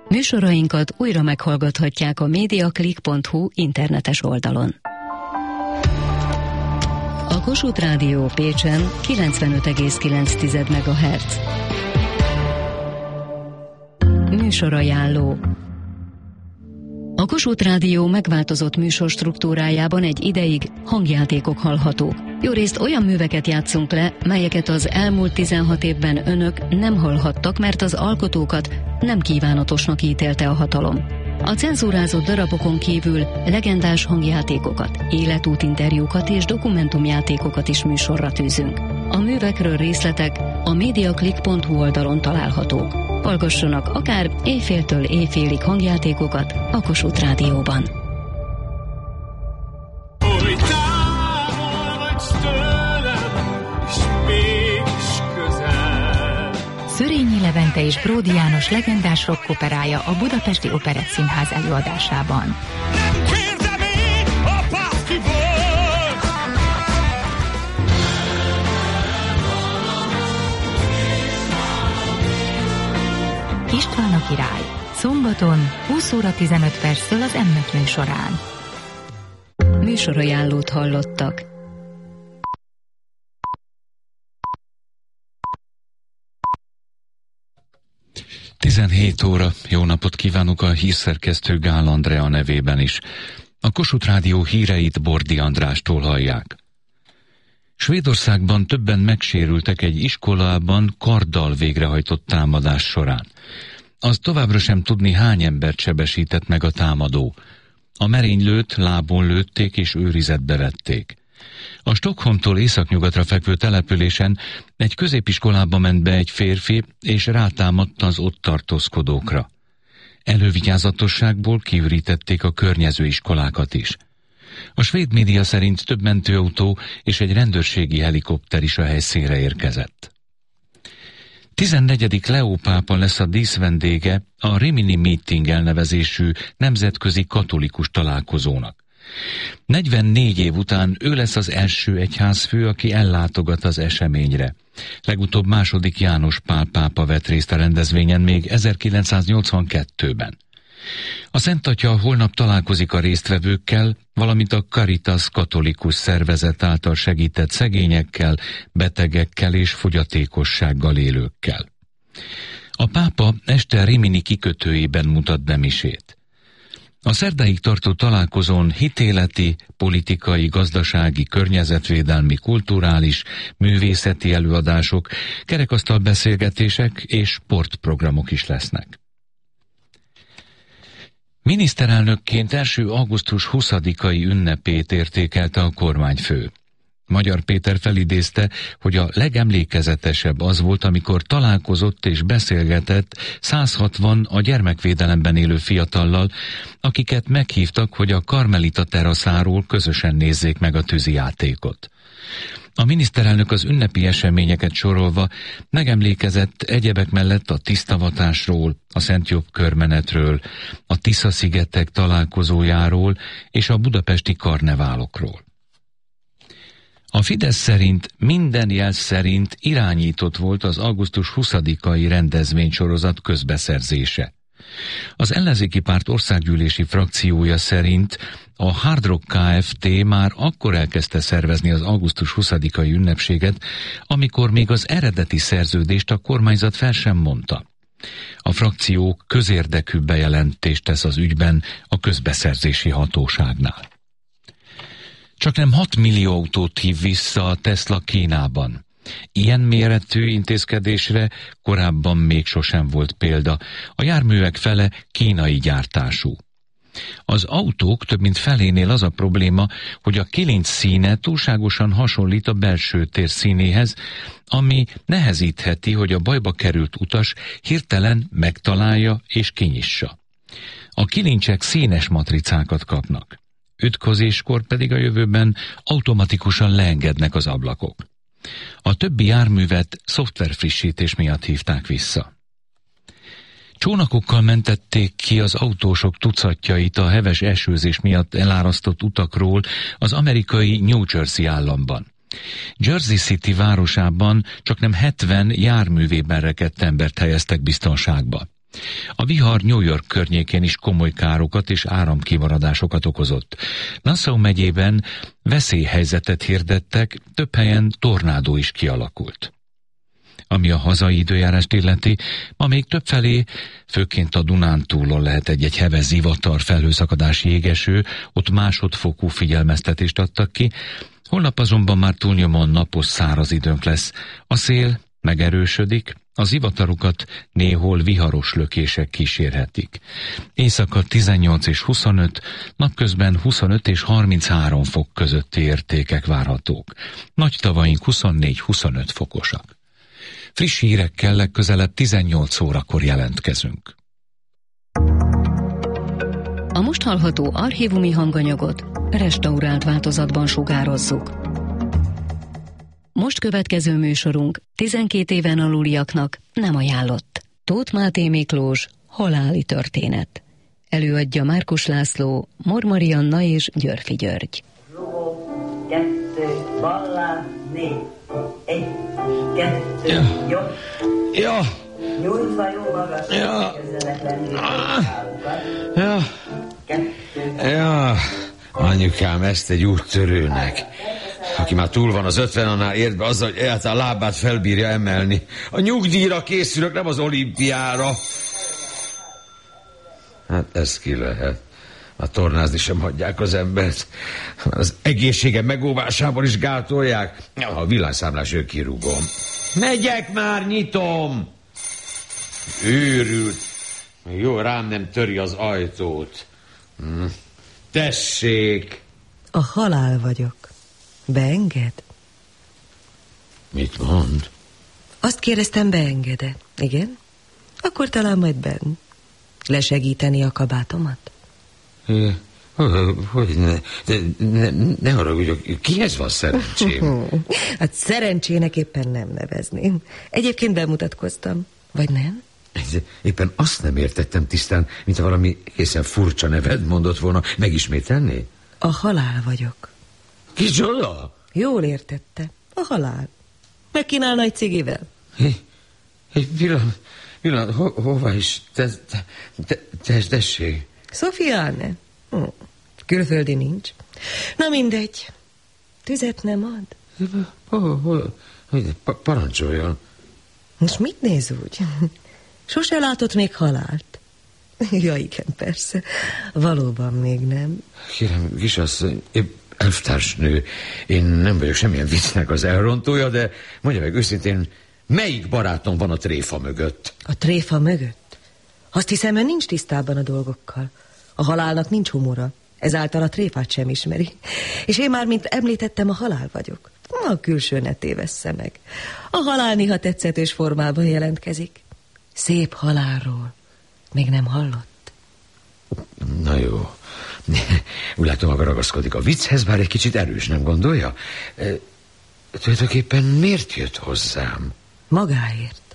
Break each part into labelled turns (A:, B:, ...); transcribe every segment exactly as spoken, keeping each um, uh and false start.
A: Műsorainkat újra meghallgathatják a mediaclick pont hu internetes oldalon. A Kossuth Rádió Pécsen kilencvenöt egész kilenc megahertz. Műsorajánló. A Kossuth Rádió megváltozott műsorstruktúrájában egy ideig hangjátékok hallhatók. Jórészt olyan műveket játszunk le, melyeket az elmúlt tizenhat évben önök nem hallhattak, mert az alkotókat nem kívánatosnak ítélte a hatalom. A cenzúrázott darabokon kívül legendás hangjátékokat, életútinterjúkat és dokumentumjátékokat is műsorra tűzünk. A művekről részletek a mediaclick pont hu oldalon találhatók. Hallgassanak akár éjféltől éjfélig hangjátékokat a Kossuth Rádióban.
B: Szörényi Levente és Bródi János legendás rockoperája a Budapesti Operett Színház előadásában. István a király. Szombaton húsz óra tizenöt perctől az em öt műsorán.
A: Műsorajánlót hallottak.
C: tizenhét óra, jó napot kívánok a hírszerkesztő Gál Andrea nevében is. A Kossuth Rádió híreit Bordi Andrástól hallják. Svédországban többen megsérültek egy iskolában karddal végrehajtott támadás során. Az továbbra sem tudni, hány embert sebesített meg a támadó. A merénylőt lábon lőtték és őrizetbe vették. A Stockholmtól északnyugatra fekvő településen egy középiskolába ment be egy férfi, és rátámadt az ott tartózkodókra. Elővigyázatosságból kiürítették a környező iskolákat is. A svéd média szerint több mentőautó és egy rendőrségi helikopter is a helyszínre érkezett. tizennegyedik Leó pápa lesz a díszvendége a Rimini Meeting elnevezésű nemzetközi katolikus találkozónak. negyvennégy év után ő lesz az első egyházfő, aki ellátogat az eseményre. Legutóbb második János Pál pápa vett részt a rendezvényen még ezerkilencszáznyolcvankettőben. A Szent Atya holnap találkozik a résztvevőkkel, valamint a Caritas katolikus szervezet által segített szegényekkel, betegekkel és fogyatékossággal élőkkel. A pápa este Rimini kikötőjében mutat be misét. A szerdáig tartó találkozón hitéleti, politikai, gazdasági, környezetvédelmi, kulturális, művészeti előadások, kerekasztal beszélgetések és sportprogramok is lesznek. Miniszterelnökként első augusztus huszadikai ünnepét értékelte a kormányfő. Magyar Péter felidézte, hogy a legemlékezetesebb az volt, amikor találkozott és beszélgetett száz hatvan a gyermekvédelemben élő fiatallal, akiket meghívtak, hogy a Karmelita teraszáról közösen nézzék meg a tűzijátékot. A miniszterelnök az ünnepi eseményeket sorolva megemlékezett egyebek mellett a tisztavatásról, a Szent Jobb körmenetről, a Tisza-szigetek találkozójáról és a budapesti karneválokról. A Fidesz szerint minden jel szerint irányított volt az augusztus huszadikai rendezvénysorozat közbeszerzése. Az ellenzéki párt országgyűlési frakciója szerint a Hard Rock Kft. Már akkor elkezdte szervezni az augusztus huszadikai ünnepséget, amikor még az eredeti szerződést a kormányzat fel sem mondta. A frakció közérdekű bejelentést tesz az ügyben a közbeszerzési hatóságnál. Csaknem hat millió autót hív vissza a Tesla Kínában. Ilyen méretű intézkedésre korábban még sosem volt példa. A járművek fele kínai gyártású. Az autók több mint felénél az a probléma, hogy a kilinc színe túlságosan hasonlít a belső tér színéhez, ami nehezítheti, hogy a bajba került utas hirtelen megtalálja és kinyissa. A kilincsek színes matricákat kapnak. Ütközéskor pedig a jövőben automatikusan leengednek az ablakok. A többi járművet szoftverfrissítés miatt hívták vissza. Csónakokkal mentették ki az autósok tucatjait a heves esőzés miatt elárasztott utakról az amerikai New Jersey államban. Jersey City városában csaknem hetven járművében rekedt embert helyeztek biztonságba. A vihar New York környékén is komoly károkat és áramkimaradásokat okozott. Nassau megyében veszélyhelyzetet hirdettek, több helyen tornádó is kialakult. Ami a hazai időjárást illeti, ma még többfelé, főként a Dunántúlon lehet egy-egy heves zivatar, felhőszakadás, jégeső, ott másodfokú figyelmeztetést adtak ki, holnap azonban már túlnyomóan napos, száraz időnk lesz. A szél megerősödik, a zivatarokat néhol viharos lökések kísérhetik. Éjszaka tizennyolc és huszonöt, napközben huszonöt és harminchárom fok közötti értékek várhatók. Nagy tavaink huszonnégy-huszonöt fokosak. Friss hírekkel legközelebb tizennyolc órakor jelentkezünk.
A: A most hallható archívumi hanganyagot restaurált változatban sugározzuk. Most következő műsorunk tizenkét éven aluliaknak nem ajánlott. Tóth Máté Miklós, haláli történet. Előadja Márkus László, Mormari Anna és Györfi György.
D: Rugó, kettő, ballán, négy, egy, kettő,
E: ja.
D: jó.
E: Ja.
D: Nyújtva jó magas,
E: ja.
D: kezdenek lenni
E: Ah.
D: a szálukat.
E: Ja.
D: Kettő.
E: Ja. Anyukám, ezt egy úttörőnek, aki már túl van az ötvenannál, ért be azzal, hogy egyáltalán a lábát felbírja emelni. A nyugdíjra készülök, nem az olimpiára. Hát ez ki lehet. A tornázni sem hagyják az embert. Az egészsége megóvásában is gátolják. A villanyszámlás ő kirúgom. Megyek már, nyitom! Őrült. Jó, rám nem töri az ajtót. Hm. Tessék!
F: A halál vagyok. Beenged?
E: Mit mond?
F: Azt kérdeztem, beenged-e? Igen? Akkor talán majd benn. Lesegíteni a kabátomat?
E: É, hogy ne, ne, ne, ne haragudjak, kihez van szerencsém?
F: Hát szerencsének éppen nem nevezném. Egyébként bemutatkoztam. Vagy nem?
E: Éppen azt nem értettem tisztán, mint ha valami egészen furcsa neved mondott volna. Megismételné?
F: A halál vagyok.
E: Kicsoda?
F: Jól értette. A halál. Megkínálna egy cigivel?
E: Egy pillanat, pillanat, ho, hova is? Te, te, te, te, tessék.
F: Szofiáne? Hm. Külföldi nincs. Na mindegy. Tüzet nem ad?
E: Hol, hol, pa, parancsoljon.
F: Most mit néz úgy? Sose látott még halált? Ja, igen, persze. Valóban még nem.
E: Kérem, kisasszony, épp elvtársnő, én nem vagyok semmilyen viccnek az elrontója, de mondja meg őszintén, melyik barátom van a tréfa mögött?
F: A tréfa mögött? Azt hiszem, ön nincs tisztában a dolgokkal. A halálnak nincs humora, ezáltal a tréfát sem ismeri. És én már, mint említettem, a halál vagyok. A külső ne tévessze meg. A halál néha tetszetős formában jelentkezik. Szép halálról még nem hallott?
E: Na jó. Úgy látom, maga ragaszkodik a vicchez, bár egy kicsit erős, nem gondolja? E, tulajdonképpen miért jött hozzám?
F: Magáért.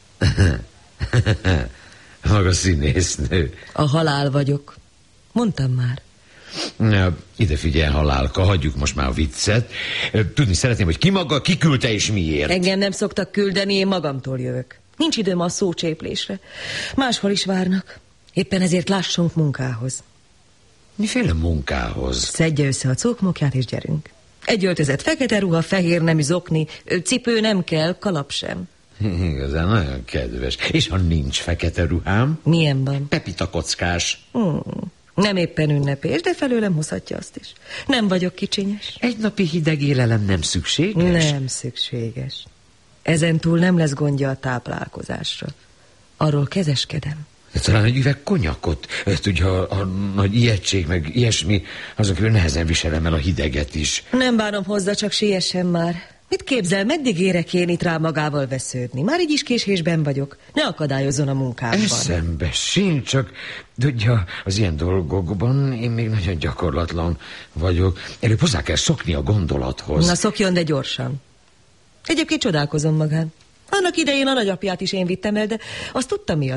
E: Maga színésznő.
F: A halál vagyok. Mondtam már.
E: Na, ide figyelj, halálka, hagyjuk most már a viccet. Tudni szeretném, hogy ki maga, ki küldte és miért.
F: Engem nem szoktak küldeni, én magamtól jövök. Nincs időm a szócséplésre. Máshol is várnak. Éppen ezért lássunk munkához.
E: Miféle munkához?
F: Szedje össze a cókmokját és gyerünk. Egy öltözet, fekete ruha, fehér nemű zokni, cipő nem kell, kalap sem.
E: Igazán nagyon kedves. És ha nincs fekete ruhám?
F: Milyen van?
E: Pepita kockás.
F: Hmm. Nem éppen ünnepés, de felőlem hozhatja azt is. Nem vagyok kicsinyes.
E: Egy napi hideg élelem nem szükséges?
F: Nem szükséges. Ezentúl nem lesz gondja a táplálkozásra. Arról kezeskedem.
E: De talán egy üveg konyakot. Tudja, a, a nagy ijegység, meg ilyesmi, azon kívül nehezen viselem el a hideget is.
F: Nem bánom hozzá, csak siessen már. Mit képzel, meddig érek én itt rá magával vesződni? Már így is késésben vagyok. Ne akadályozzon a munkámban.
E: Eszembe sincs, csak tudja, az ilyen dolgokban én még nagyon gyakorlatlan vagyok. Előbb hozzá kell szokni a gondolathoz.
F: Na szokjon, de gyorsan. Egyébként csodálkozom magán. Annak idején a nagyapját is én vittem el, de azt tudtam, mi a